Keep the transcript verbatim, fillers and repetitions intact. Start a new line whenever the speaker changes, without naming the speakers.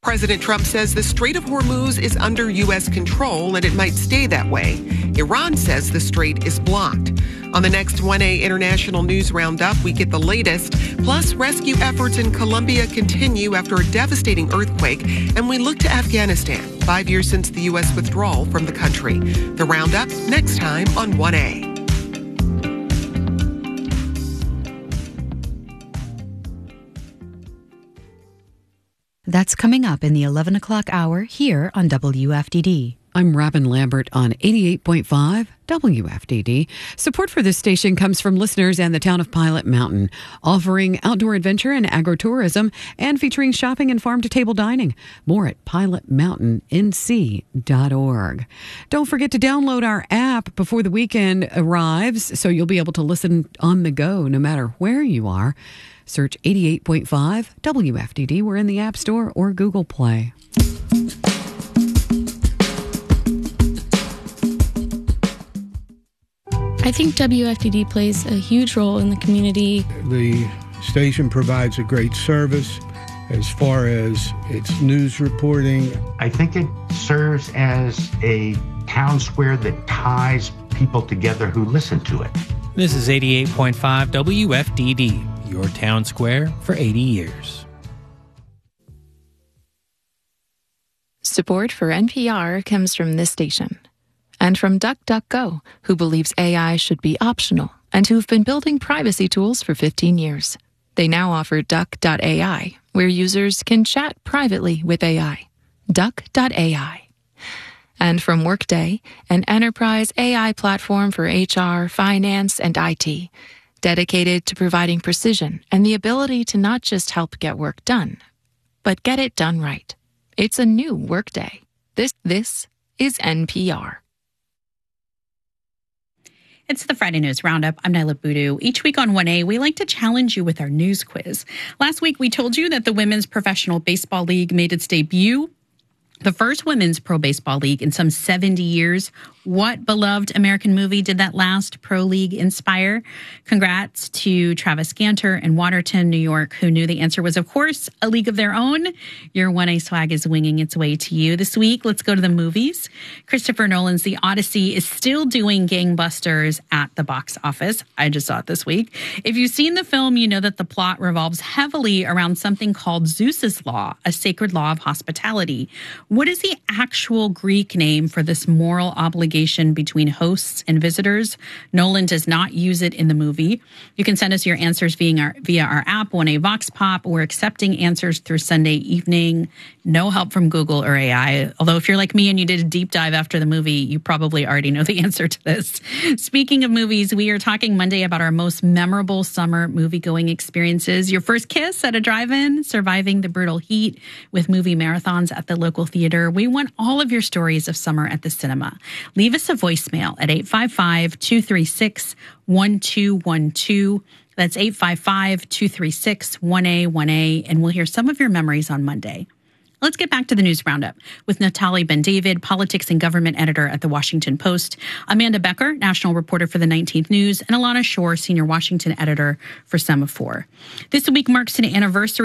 President Trump says the Strait of Hormuz is under U S control and it might stay that way. Iran says the strait is blocked. On the next one A International News Roundup, we get the latest. Plus, rescue efforts in Colombia continue after a devastating earthquake, and we look to Afghanistan, five years since the U S withdrawal from the country. The Roundup next time on one A.
That's coming up in the eleven o'clock hour here on W F D D.
I'm Robin Lambert on eighty-eight point five W F D D. Support for this station comes from listeners and the town of Pilot Mountain, offering outdoor adventure and agritourism and featuring shopping and farm-to-table dining. More at pilot mountain n c dot org. Don't forget to download our app before the weekend arrives so you'll be able to listen on the go no matter where you are. Search eighty-eight point five W F D D. We're in the App Store or Google Play.
I think W F D D plays a huge role in the community.
The station provides a great service as far as its news reporting.
I think it serves as a town square that ties people together who listen to it.
This is eighty-eight point five W F D D, your town square for eighty years.
Support for N P R comes from this station. And from DuckDuckGo, who believes A I should be optional and who've been building privacy tools for fifteen years. They now offer duck dot A I, where users can chat privately with A I. duck dot A I. And from Workday, an enterprise A I platform for H R, finance, and I T, dedicated to providing precision and the ability to not just help get work done, but get it done right. It's a new Workday. This, this is N P R.
It's the Friday News Roundup. I'm Nyla Boodoo. Each week on one A, we like to challenge you with our news quiz. Last week, we told you that the Women's Professional Baseball League made its debut. The first women's pro baseball league in some seventy years. What beloved American movie did that last pro league inspire? Congrats to Travis Ganter in Watertown, New York, who knew the answer was, of course, A League of Their Own. Your one A swag is winging its way to you. This week, let's go to the movies. Christopher Nolan's The Odyssey is still doing gangbusters at the box office. I just saw it this week. If you've seen the film, you know that the plot revolves heavily around something called Zeus's Law, a sacred law of hospitality. What is the actual Greek name for this moral obligation between hosts and visitors? Nolan does not use it in the movie. You can send us your answers via our, via our app, one A Vox Pop. We're accepting answers through Sunday evening. No help from Google or A I. Although if you're like me and you did a deep dive after the movie, you probably already know the answer to this. Speaking of movies, we are talking Monday about our most memorable summer movie-going experiences. Your first kiss at a drive-in, surviving the brutal heat with movie marathons at the local theater. We want all of your stories of summer at the cinema. Leave us a voicemail at eight five five, two three six, one two one two. That's eight five five, two three six, one A one A, and we'll hear some of your memories on Monday. Let's get back to the news roundup with Natalie Ben-David, politics and government editor at The Washington Post, Amanda Becker, national reporter for the nineteenth News, and Alana Shore, senior Washington editor for Semaphore. This week marks an anniversary